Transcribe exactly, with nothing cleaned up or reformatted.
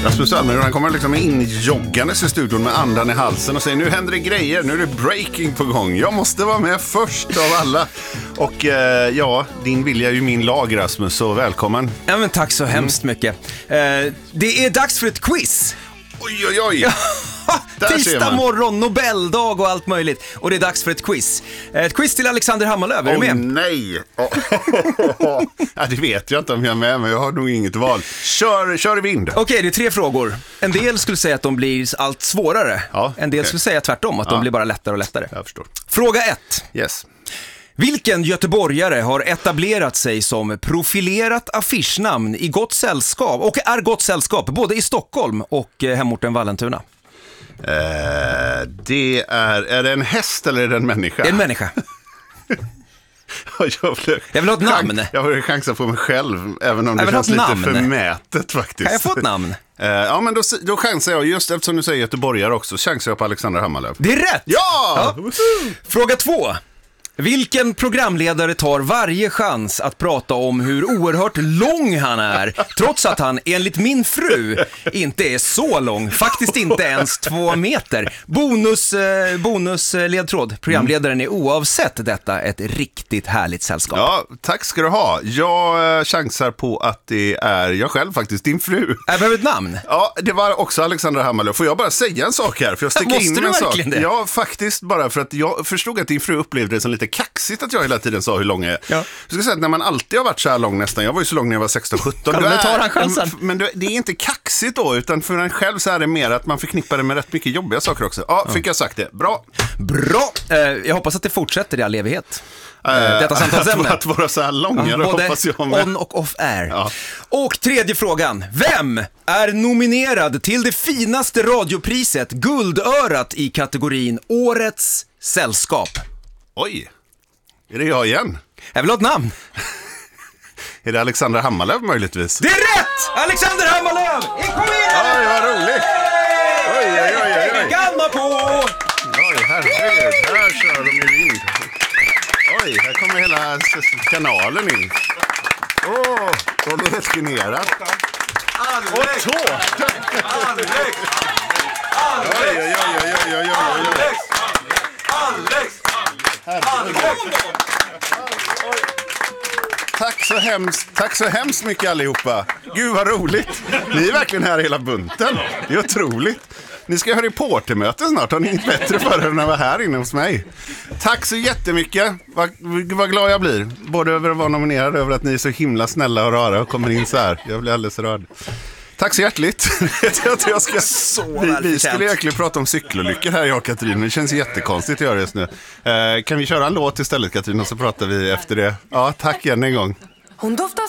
Rasmus Almgren, han kommer liksom in joggandes i studion med andan i halsen och säger nu händer det grejer, nu är det breaking på gång. Jag måste vara med först av alla. Och eh, ja, din vilja är ju min lag, Rasmus, så välkommen. Ja, men tack så hemskt mycket. Eh, det är dags för ett quiz. Oj, oj, oj. Tisdag morgon, Nobeldag och allt möjligt. Och det är dags för ett quiz. Ett quiz till Alexander Hammarlöv, är du med? Åh nej! Oh. Ja, det vet jag inte om jag är med, men jag har nog inget val. Kör, kör i vind. Okej, okay, det är tre frågor. En del skulle säga att de blir allt svårare. Ja, en del okay. skulle säga tvärtom, att ja. de blir bara lättare och lättare. Jag förstår. Fråga ett. Yes. Vilken göteborgare har etablerat sig som profilerat affischnamn i gott sällskap och är gott sällskap både i Stockholm och hemorten Vallentuna? Eh, det är, är det en häst eller är det en människa? En människa. jag, vill, jag vill ha ett namn. Jag vill chansa på mig själv, även om det känns lite namn. förmätet faktiskt. Kan jag få ett namn? Eh, ja, men då, då chansar jag, just eftersom du säger göteborgare också, chansar jag på Alexander Hammarlöv. Det är rätt! Ja! ja. Fråga två. Vilken programledare tar varje chans att prata om hur oerhört lång han är, trots att han enligt min fru inte är så lång, faktiskt inte ens två meter. Bonus, eh, bonusledtråd. Programledaren är oavsett detta ett riktigt härligt sällskap. Ja, tack ska du ha. Jag eh, chansar på att det är jag själv faktiskt, din fru. Jag behöver ett namn. Ja, det var också Alexander Hammarlöv. Får jag bara säga en sak här? För jag sticker in en sak. Det? Ja, faktiskt bara för att jag förstod att din fru upplevde det som lite kaxigt att jag hela tiden sa hur lång jag är. Ja. Jag ska säga att när man alltid har varit så här lång nästan, jag var ju så lång när jag var sexton sjutton. Kan du ta han chansen? Men det är inte kaxigt då, utan för en själv så är det mer att man förknippar det med rätt mycket jobbiga saker också. Ja, fick jag sagt det. Bra. Bra. Eh, jag hoppas att det fortsätter i all evighet. Eh, detta samtalsämne. Att vara så här långa, ja, både hoppas jag med. On och off air. Ja. Och tredje frågan. Vem är nominerad till det finaste radiopriset, Guldörat, i kategorin Årets sällskap? Oj. Är det jag igen? Jag vill ha ett namn. Är det Alexander Hammarlöv möjligtvis? Det är rätt! Alexander Hammarlöv! Kom igen! Oj, vad roligt! Oj, oj, oj, oj. Gamma på! Oj, herregud. Här kör de ju in. Oj, här kommer hela kanalen in. Åh, oh, de är helt generat. Alex! Och tårta! Alex! Oj, oj, oj, oj, oj, oj, oj. Alex! Alex! Tack så hemskt, tack så hemskt mycket allihopa. Gud vad roligt. Ni är verkligen här hela bunten. Det är otroligt. Ni ska ha reportermöte snart. Har ni inget bättre för er än att vara här inne hos mig? Tack så jättemycket. Vad, vad glad jag blir. Både över att vara nominerad, över att ni är så himla snälla och rara och kommer in så här. Jag blir alldeles rörd. Tack så hjärtligt. jag ska, vi, vi skulle egentligen prata om cykelolyckor här, jag och Katrin. Det känns jättekonstigt att göra just nu. Eh, kan vi köra en låt istället, Katrin, och så pratar vi efter det. Ja, tack igen en gång. Hon doftar